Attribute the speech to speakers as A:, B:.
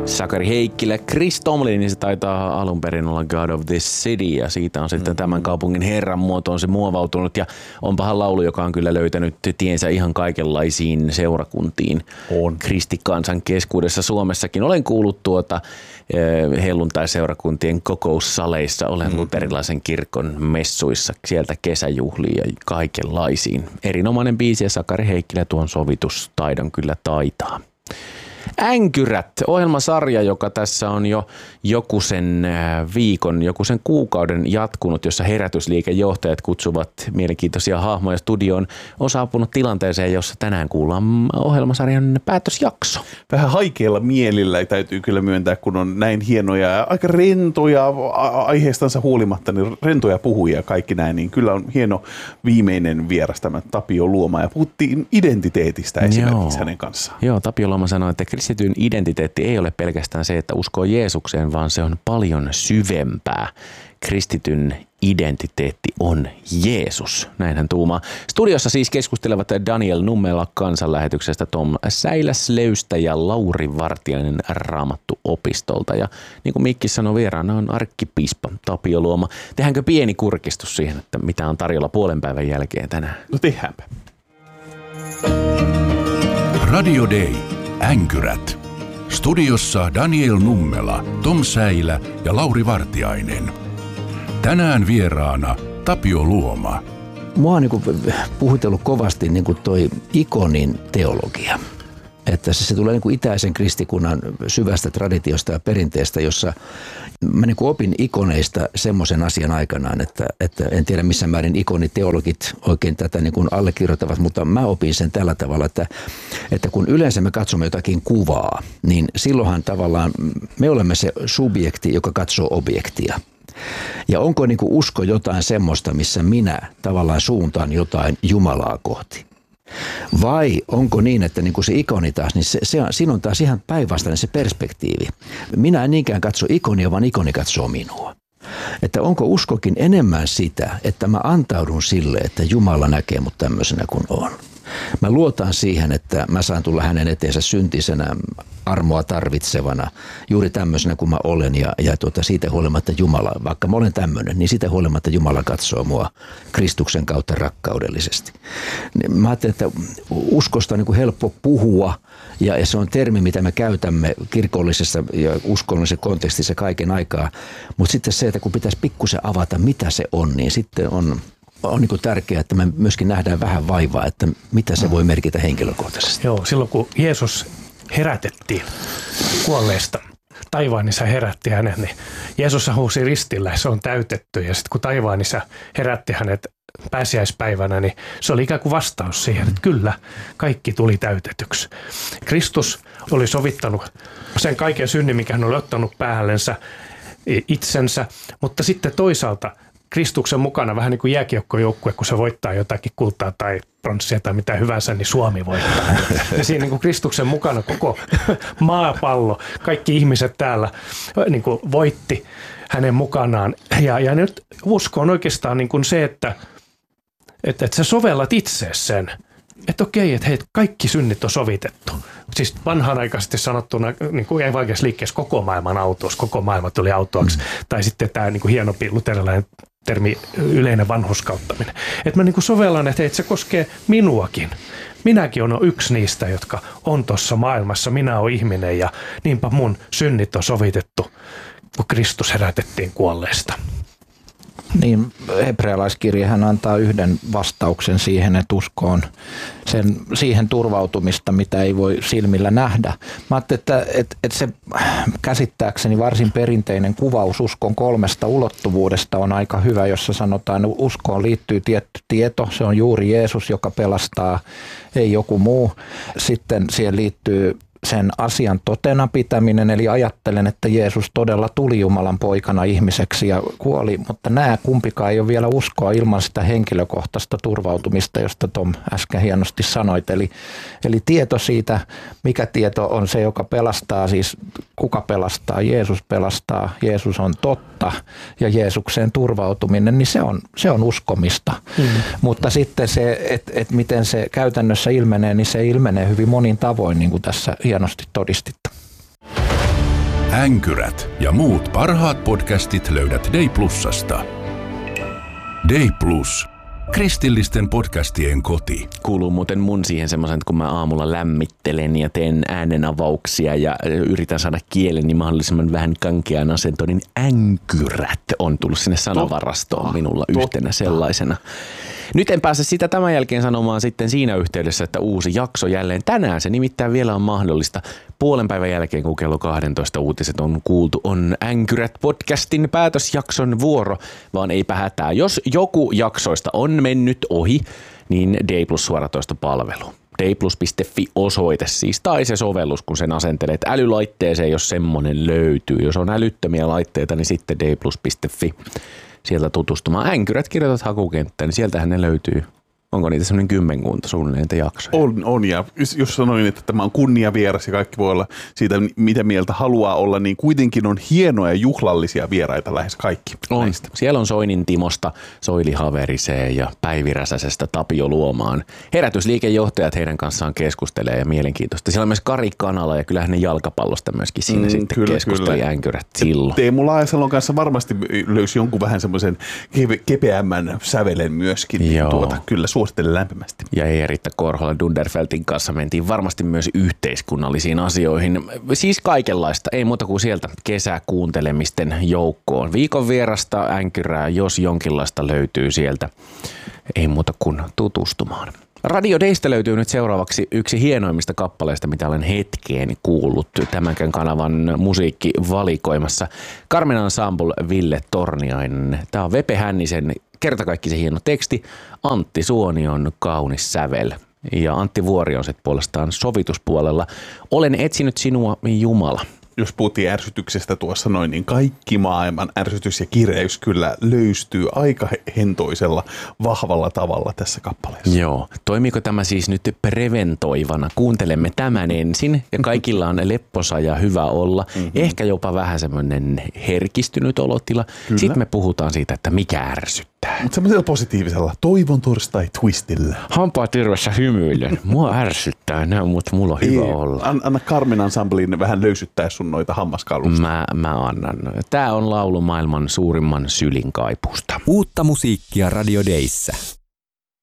A: Sakari Heikkilä, Chris Tomlin, niin se taitaa alun perin olla God of the City ja siitä on sitten tämän kaupungin herran muotoon se muovautunut ja onpahan laulu, joka on kyllä löytänyt tiensä ihan kaikenlaisiin seurakuntiin kristikansan keskuudessa Suomessakin. Olen kuullut helluntai-seurakuntien kokoussaleissa, olen luterilaisen kirkon messuissa, sieltä kesäjuhliin ja kaikenlaisiin. Erinomainen biisi ja Sakari Heikkilä tuon sovitustaidon kyllä taitaa. Änkyrät, ohjelmasarja, joka tässä on jo joku sen kuukauden jatkunut, jossa herätysliikejohtajat kutsuvat mielenkiintoisia hahmoja studioon, on saapunut tilanteeseen, jossa tänään kuullaan ohjelmasarjan päätösjakso.
B: Vähän haikeilla mielillä täytyy kyllä myöntää, kun on näin hienoja ja aika rentoja aiheestansa huolimatta, niin rentoja puhujia kaikki näin, niin kyllä on hieno viimeinen vieras tämä Tapio Luoma ja puhuttiin identiteetistä esimerkiksi hänen kanssaan.
A: Joo, Tapio Luoma sanoi, että kristityn identiteetti ei ole pelkästään se, että uskoo Jeesukseen, vaan se on paljon syvempää. Kristityn identiteetti on Jeesus, näin hän tuumaa. Studiossa siis keskustelevat Daniel Nummela kansanlähetyksestä, Tom Säiläslöystä ja Lauri Vartiainen Raamattuopistolta. Ja niin kuin Mikki sanoi, vieraana on arkkipiispa Tapio Luoma. Tehdäänkö pieni kurkistus siihen, että mitä on tarjolla puolen päivän jälkeen tänään?
B: No tehdäänpä.
C: Radio Day. Änkyrät. Studiossa Daniel Nummela, Tom Säilä ja Lauri Vartiainen. Tänään vieraana Tapio Luoma.
D: Mua on puhutellut kovasti toi ikonin teologia. Että se tulee itäisen kristikunnan syvästä traditiosta ja perinteestä, jossa mä opin ikoneista semmoisen asian aikanaan, että en tiedä missä määrin ikoniteologit oikein tätä allekirjoittavat, mutta mä opin sen tällä tavalla, että kun yleensä me katsomme jotakin kuvaa, niin silloinhan tavallaan me olemme se subjekti, joka katsoo objektia. Ja onko usko jotain semmoista, missä minä tavallaan suuntaan jotain Jumalaa kohti? Vai onko niin, että se ikoni taas, niin siinä on taas ihan päinvastainen se perspektiivi. Minä en niinkään katso ikonia, vaan ikoni katsoo minua. Että onko uskokin enemmän sitä, että mä antaudun sille, että Jumala näkee mut tämmöisenä kuin on. Mä luotan siihen, että mä saan tulla hänen eteensä syntisenä, armoa tarvitsevana, juuri tämmöisenä kuin mä olen ja siitä huolimatta Jumala, vaikka mä olen tämmöinen, niin siitä huolimatta Jumala katsoo mua Kristuksen kautta rakkaudellisesti. Mä ajattelin, että uskosta on helppo puhua ja se on termi, mitä me käytämme kirkollisessa ja uskonnollisessa kontekstissa kaiken aikaa, mutta sitten se, että kun pitäisi pikkusen avata, mitä se on, niin sitten on tärkeää, että me myöskin nähdään vähän vaivaa, että mitä se voi merkitä henkilökohtaisesti.
E: Joo, silloin kun Jeesus herätettiin kuolleesta, taivaan isä herätti hänet, niin Jeesus huusi ristillä, se on täytetty. Ja sitten kun taivaan isä herätti hänet pääsiäispäivänä, niin se oli ikään kuin vastaus siihen, että kyllä, kaikki tuli täytetyksi. Kristus oli sovittanut sen kaiken synnin, mikä hän oli ottanut päällensä itsensä, mutta sitten toisaalta Kristuksen mukana vähän niin kuin jääkiekkojoukkue, kun se voittaa jotakin kultaa tai pronssia tai mitä hyvänsä, niin Suomi voittaa. Ja siinä niin kuin Kristuksen mukana koko maapallo, kaikki ihmiset täällä niin kuin voitti hänen mukanaan. Ja nyt usko on oikeastaan niin kuin se, että sä sovellat itse sen. Että okei, että hei, kaikki synnit on sovitettu. Siis vanhanaikaisesti sanottuna, niin kuin ei vaikeassa liikkeessä koko maailman autous, koko maailma tuli autoaksi. Tai sitten tämä niin kuin hienompi luterilainen termi yleinen vanhurskauttaminen. Että mä niin kuin sovellan, että hei, se koskee minuakin. Minäkin olen yksi niistä, jotka on tuossa maailmassa. Minä olen ihminen ja niinpä mun synnit on sovitettu, kun Kristus herätettiin kuolleesta.
F: Niin, hebrealaiskirjahan antaa yhden vastauksen siihen, että usko on siihen turvautumista, mitä ei voi silmillä nähdä. Mä ajattelin, että se käsittääkseni varsin perinteinen kuvaus uskon 3 ulottuvuudesta on aika hyvä, jossa sanotaan, että uskoon liittyy tietty tieto, se on juuri Jeesus, joka pelastaa, ei joku muu. Sitten siihen liittyy sen asian totena pitäminen, eli ajattelen, että Jeesus todella tuli Jumalan poikana ihmiseksi ja kuoli, mutta nämä kumpikaan ei ole vielä uskoa ilman sitä henkilökohtaista turvautumista, josta Tom äsken hienosti sanoit. Eli tieto siitä, mikä tieto on se, joka pelastaa, siis kuka pelastaa, Jeesus on totta ja Jeesukseen turvautuminen, niin se on uskomista. Mutta sitten se, että miten se käytännössä ilmenee, niin se ilmenee hyvin monin tavoin, niin kuin tässä hienosti todistitte.
C: Änkyrät ja muut parhaat podcastit löydät Day Plusasta. Day Plus. Kristillisten podcastien koti.
A: Kuuluu muuten mun siihen semmoisen, että kun mä aamulla lämmittelen ja teen äänenavauksia ja yritän saada kieleni mahdollisimman vähän kankeaan asentoon, niin änkyrät on tullut sinne sanavarastoon minulla yhtenä sellaisena. Nyt en pääse sitä tämän jälkeen sanomaan sitten siinä yhteydessä, että uusi jakso jälleen tänään. Se nimittäin vielä on mahdollista. Puolen päivän jälkeen, kun kello 12 uutiset on kuultu, on Änkyrät-podcastin päätösjakson vuoro, vaan eipä hätää. Jos joku jaksoista on mennyt ohi, niin Day Plus suoratoistopalvelu. Dayplus.fi osoite siis, tai se sovellus, kun sen asentelet älylaitteeseen, jos semmonen löytyy. Jos on älyttömiä laitteita, niin sitten Dayplus.fi. Sieltä tutustumaan. Änkyrät kirjoitat hakukenttään, niin sieltähän ne löytyy. Onko niitä semmoinen 10 suunnilleen niitä jaksoja?
B: On, ja jos sanoin, että tämä on kunniavieras ja kaikki voi olla siitä, mitä mieltä haluaa olla, niin kuitenkin on hienoja juhlallisia vieraita lähes kaikki.
A: On.
B: Näistä.
A: Siellä on Soinin Timosta Soili Haveriseen ja Päivi Räsäsestä Tapio Luomaan. Herätysliikejohtajat heidän kanssaan keskustelee ja mielenkiintoista. Siellä on myös Kari Kanala ja kyllähän ne jalkapallosta myöskin siinä sitten keskusteli Änkyrät silloin.
B: Teemu Laajasalon kanssa varmasti löysi jonkun vähän semmoisen kepeämmän sävelen myöskin. Kyllä suosittelen lämpimästi.
A: Ja Eeritta Korhola Dunderfeltin kanssa mentiin varmasti myös yhteiskunnallisiin asioihin. Siis kaikenlaista, ei muuta kuin sieltä kesäkuuntelemisten joukkoon. Viikon vierasta änkyrää, jos jonkinlaista löytyy sieltä. Ei muuta kuin tutustumaan. Radio Daystä löytyy nyt seuraavaksi yksi hienoimmista kappaleista, mitä olen hetkeen kuullut tämänkään kanavan musiikkivalikoimassa. Carmen Ensemble, Ville Torniainen. Tämä on Vepe Hännisen kertakaikkisen hieno teksti. Antti Suonion kaunis sävel. Ja Antti Vuori on sitten puolestaan sovituspuolella. Olen etsinyt sinua, Jumala.
B: Jos puhuttiin ärsytyksestä tuossa noin, niin kaikki maailman ärsytys ja kireys kyllä löystyy aika hentoisella, vahvalla tavalla tässä kappaleessa.
A: Joo. Toimiiko tämä siis nyt preventoivana? Kuuntelemme tämän ensin ja kaikilla on lepposa ja hyvä olla. Ehkä jopa vähän semmoinen herkistynyt olotila. Kyllä. Sitten me puhutaan siitä, että mikä ärsyttää.
B: Mutta semmoisella positiivisella toivon torstai-twistillä.
A: Hampaa tyrvässä hymyilen. Mua ärsyttää nämä, mutta mulla on hyvä olla.
B: Anna Carmen Ensemblein vähän löysyttää sun noita hammaskalusta.
A: Mä annan. Tää on laulu maailman suurimman sylin kaipuusta.
G: Uutta musiikkia Radio Dayssä.